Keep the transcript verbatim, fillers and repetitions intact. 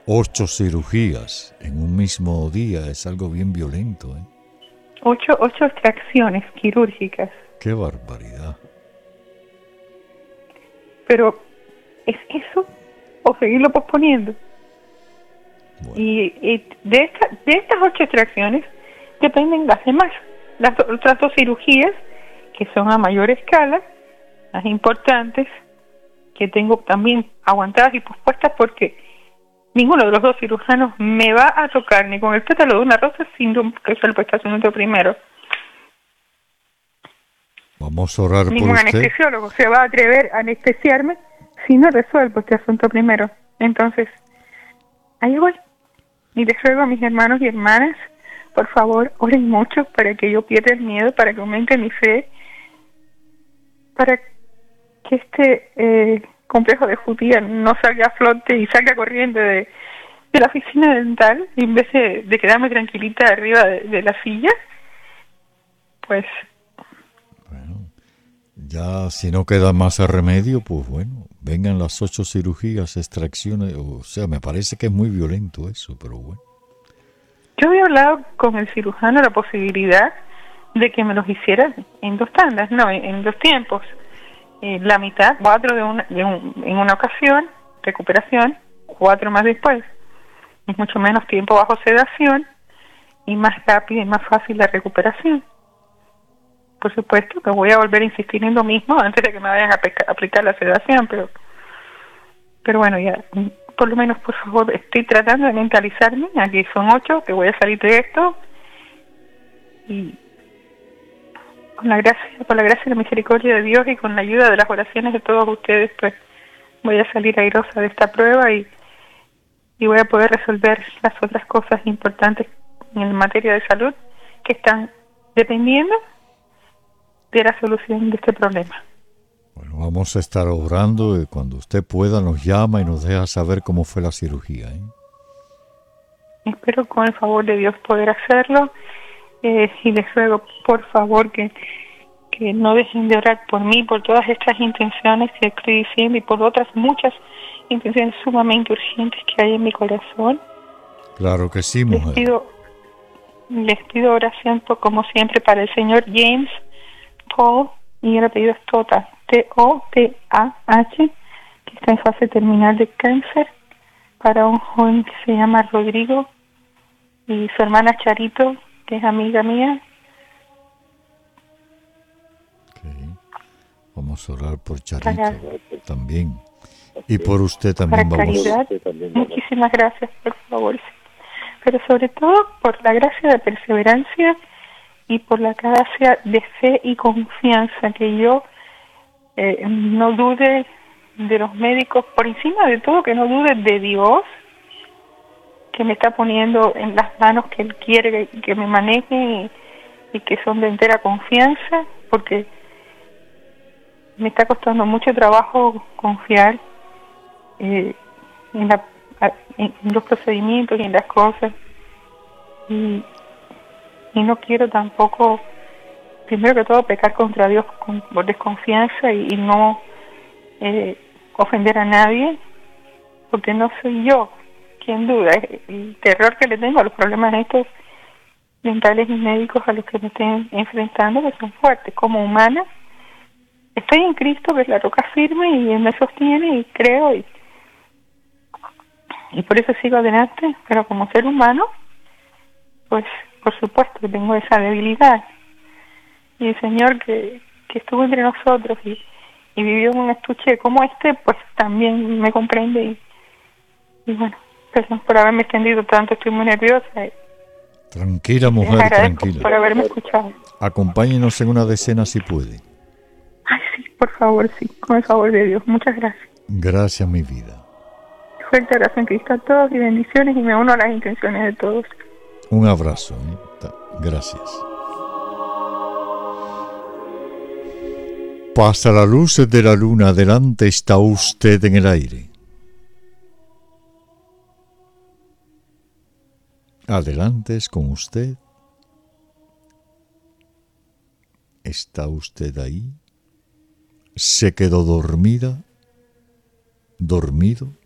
Ocho cirugías en un mismo día es algo bien violento, ¿eh? Ocho, ocho extracciones quirúrgicas. ¡Qué barbaridad! Pero, ¿es eso o seguirlo posponiendo? Bueno. Y, y de, esta, de estas ocho extracciones dependen las demás. Las otras dos cirugías, que son a mayor escala, las importantes, que tengo también aguantadas y pospuestas porque ninguno de los dos cirujanos me va a tocar ni con el pétalo de una rosa sin que se lo está haciendo primero. Vamos a orar Ningún por usted. anestesiólogo se va a atrever a anestesiarme si no resuelvo este asunto primero. Entonces, ahí voy. Y les ruego a mis hermanos y hermanas, por favor, oren mucho para que yo pierda el miedo, para que aumente mi fe, para que este eh, complejo de judía no salga a flote y salga corriendo de, de la oficina dental, y en vez de, de quedarme tranquilita arriba de, de la silla, pues... Bueno, ya si no queda más remedio, pues bueno, vengan las ocho cirugías, extracciones, o sea, me parece que es muy violento eso, pero bueno. Yo había hablado con el cirujano la posibilidad de que me los hiciera en dos tandas, no, en, en dos tiempos. Eh, la mitad, cuatro de una, de un, en una ocasión, recuperación, cuatro más después. Es mucho menos tiempo bajo sedación y más rápida y más fácil la recuperación. Por supuesto que voy a volver a insistir en lo mismo antes de que me vayan a aplicar, aplicar la sedación, pero pero bueno, ya, por lo menos, por favor, estoy tratando de mentalizarme, aquí son ocho, que voy a salir de esto, y con la gracia, con la gracia y la misericordia de Dios y con la ayuda de las oraciones de todos ustedes, pues voy a salir airosa de esta prueba y, y voy a poder resolver las otras cosas importantes en materia de salud que están dependiendo de la solución de este problema. Bueno, vamos a estar obrando y cuando usted pueda nos llama y nos deja saber cómo fue la cirugía, ¿eh? Espero con el favor de Dios poder hacerlo, eh, y les ruego por favor que, que no dejen de orar por mí, por todas estas intenciones que estoy diciendo y por otras muchas intenciones sumamente urgentes que hay en mi corazón. Claro que sí, mujer. Les pido, les pido oración, por, como siempre, para el señor James Paul, y el apellido es Tota, T O T A H, que está en fase terminal de cáncer, para un joven que se llama Rodrigo, y su hermana Charito, que es amiga mía. Okay. Vamos a orar por Charito para, también. Y por usted también para vamos. caridad. Muchísimas gracias, por favor. Pero sobre todo por la gracia de perseverancia y por la gracia de fe y confianza, que yo eh, no dude de los médicos, por encima de todo que no dude de Dios, que me está poniendo en las manos que Él quiere que, que me maneje, y, y que son de entera confianza, porque me está costando mucho trabajo confiar eh, en, la, en los procedimientos y en las cosas, y y no quiero tampoco, primero que todo, pecar contra Dios con, por desconfianza y, y no eh, ofender a nadie, porque no soy yo quien duda. El terror que le tengo a los problemas estos dentales y médicos a los que me estén enfrentando, que son fuertes. Como humana, estoy en Cristo, que es la roca firme, y Él me sostiene y creo, y, y por eso sigo adelante, pero como ser humano, pues por supuesto que tengo esa debilidad. Y el Señor que, que estuvo entre nosotros y, y vivió en un estuche como este, pues también me comprende. Y, y bueno, perdón por haberme extendido tanto, estoy muy nerviosa. Tranquila, mujer, tranquila. Por haberme escuchado. Acompáñenos en una decena si puede. Ay, sí, por favor, sí, con el favor de Dios. Muchas gracias. Gracias, mi vida. Fuerte abrazo en Cristo a todos y bendiciones, y me uno a las intenciones de todos. Un abrazo, ¿eh? Gracias. Pasa la luz de la luna, adelante está usted en el aire. Adelante es con usted. ¿Está usted ahí? ¿Se quedó dormida? ¿Dormido?